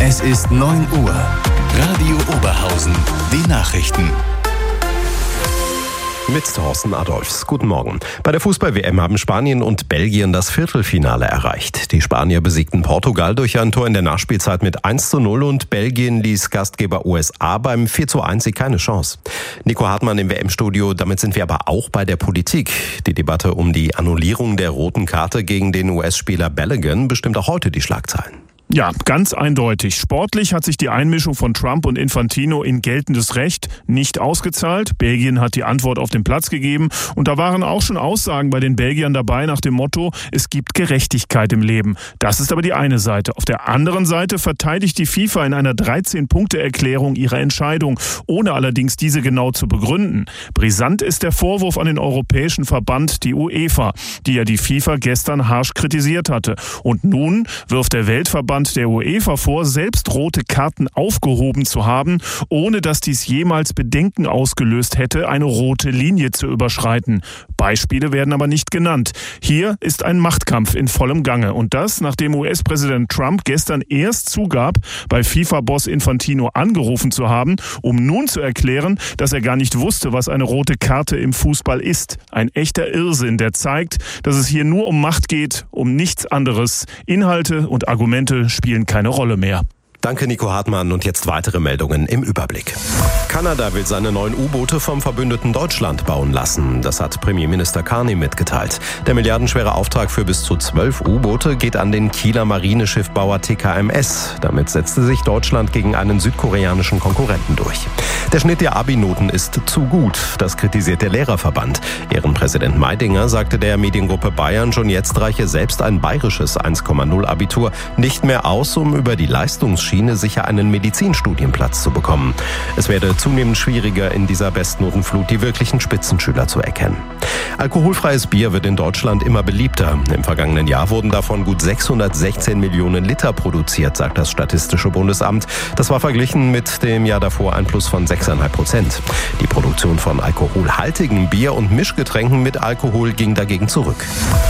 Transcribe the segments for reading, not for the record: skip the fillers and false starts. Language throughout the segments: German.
Es ist 9 Uhr. Radio Oberhausen. Die Nachrichten. Mit Thorsten Adolfs. Guten Morgen. Bei der Fußball-WM haben Spanien und Belgien das Viertelfinale erreicht. Die Spanier besiegten Portugal durch ein Tor in der Nachspielzeit mit 1:0 und Belgien ließ Gastgeber USA beim 4:1 keine Chance. Nico Hartmann im WM-Studio. Damit sind wir aber auch bei der Politik. Die Debatte um die Annullierung der roten Karte gegen den US-Spieler Balogun bestimmt auch heute die Schlagzeilen. Ja, ganz eindeutig. Sportlich hat sich die Einmischung von Trump und Infantino in geltendes Recht nicht ausgezahlt. Belgien hat die Antwort auf den Platz gegeben. Und da waren auch schon Aussagen bei den Belgiern dabei nach dem Motto, es gibt Gerechtigkeit im Leben. Das ist aber die eine Seite. Auf der anderen Seite verteidigt die FIFA in einer 13-Punkte-Erklärung ihre Entscheidung, ohne allerdings diese genau zu begründen. Brisant ist der Vorwurf an den Europäischen Verband, die UEFA, die ja die FIFA gestern harsch kritisiert hatte. Und nun wirft der Weltverband der UEFA vor, selbst rote Karten aufgehoben zu haben, ohne dass dies jemals Bedenken ausgelöst hätte, eine rote Linie zu überschreiten. Beispiele werden aber nicht genannt. Hier ist ein Machtkampf in vollem Gange. Und das, nachdem US-Präsident Trump gestern erst zugab, bei FIFA-Boss Infantino angerufen zu haben, um nun zu erklären, dass er gar nicht wusste, was eine rote Karte im Fußball ist. Ein echter Irrsinn, der zeigt, dass es hier nur um Macht geht, um nichts anderes. Inhalte und Argumente spielen keine Rolle mehr. Danke, Nico Hartmann. Und jetzt weitere Meldungen im Überblick. Kanada will seine neuen U-Boote vom verbündeten Deutschland bauen lassen. Das hat Premierminister Carney mitgeteilt. Der milliardenschwere Auftrag für bis zu 12 U-Boote geht an den Kieler Marineschiffbauer TKMS. Damit setzte sich Deutschland gegen einen südkoreanischen Konkurrenten durch. Der Schnitt der Abi-Noten ist zu gut. Das kritisiert der Lehrerverband. Ehrenpräsident Meidinger sagte der Mediengruppe Bayern, schon jetzt reiche selbst ein bayerisches 1,0 Abitur nicht mehr aus, um über die Leistungsschiene sicher einen Medizinstudienplatz zu bekommen. Es werde zunehmend schwieriger, in dieser Bestnotenflut die wirklichen Spitzenschüler zu erkennen. Alkoholfreies Bier wird in Deutschland immer beliebter. Im vergangenen Jahr wurden davon gut 616 Millionen Liter produziert, sagt das Statistische Bundesamt. Das war verglichen mit dem Jahr davor ein Plus von 6,5%. Die Produktion von alkoholhaltigen Bier und Mischgetränken mit Alkohol ging dagegen zurück.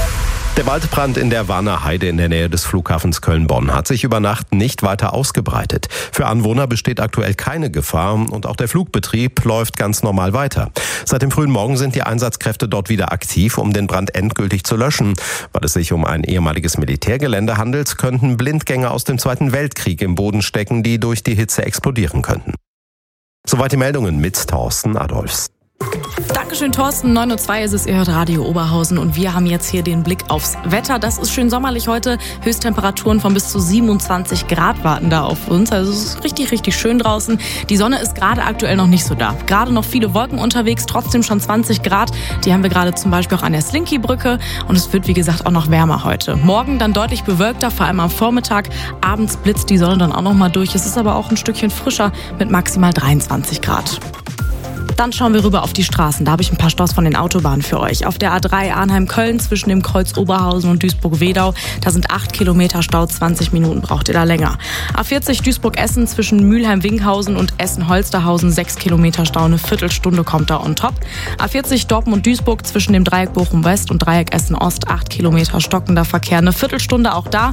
Der Waldbrand in der Warner Heide in der Nähe des Flughafens Köln-Bonn hat sich über Nacht nicht weiter ausgebreitet. Für Anwohner besteht aktuell keine Gefahr und auch der Flugbetrieb läuft ganz normal weiter. Seit dem frühen Morgen sind die Einsatzkräfte dort wieder aktiv, um den Brand endgültig zu löschen. Weil es sich um ein ehemaliges Militärgelände handelt, könnten Blindgänger aus dem Zweiten Weltkrieg im Boden stecken, die durch die Hitze explodieren könnten. Soweit die Meldungen mit Thorsten Adolfs. Dankeschön, Thorsten. 9:02 Uhr ist es, ihr hört Radio Oberhausen und wir haben jetzt hier den Blick aufs Wetter. Das ist schön sommerlich heute. Höchsttemperaturen von bis zu 27 Grad warten da auf uns. Also es ist richtig, richtig schön draußen. Die Sonne ist gerade aktuell noch nicht so da. Gerade noch viele Wolken unterwegs, trotzdem schon 20 Grad. Die haben wir gerade zum Beispiel auch an der Slinky-Brücke und es wird, wie gesagt, auch noch wärmer heute. Morgen dann deutlich bewölkter, vor allem am Vormittag. Abends blitzt die Sonne dann auch noch mal durch. Es ist aber auch ein Stückchen frischer mit maximal 23 Grad. Dann schauen wir rüber auf die Straßen. Da habe ich ein paar Staus von den Autobahnen für euch. Auf der A3 Arnheim-Köln zwischen dem Kreuz Oberhausen und Duisburg-Wedau. Da sind 8 Kilometer Stau, 20 Minuten braucht ihr da länger. A40 Duisburg-Essen zwischen Mülheim-Winkhausen und Essen-Holsterhausen. 6 Kilometer Stau, eine Viertelstunde kommt da on top. A40 Dortmund-Duisburg zwischen dem Dreieck Bochum-West und Dreieck Essen-Ost. 8 Kilometer stockender Verkehr, eine Viertelstunde auch da.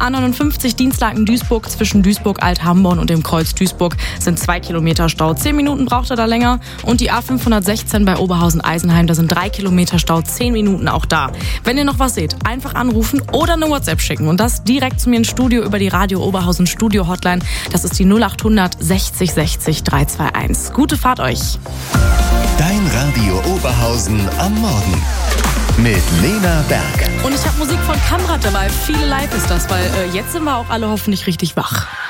A59 Dienstlaken-Duisburg zwischen Duisburg-Alt-Hamborn und dem Kreuz Duisburg sind 2 Kilometer Stau. 10 Minuten braucht ihr da länger. Und die A516 bei Oberhausen-Eisenheim, da sind 3 Kilometer Stau, 10 Minuten auch da. Wenn ihr noch was seht, einfach anrufen oder eine WhatsApp schicken. Und das direkt zu mir ins Studio über die Radio Oberhausen Studio Hotline. Das ist die 0800 60 60 321. Gute Fahrt euch. Dein Radio Oberhausen am Morgen. Mit Lena Berg. Und ich habe Musik von Kamrat dabei. Viele live ist das, weil jetzt sind wir auch alle hoffentlich richtig wach.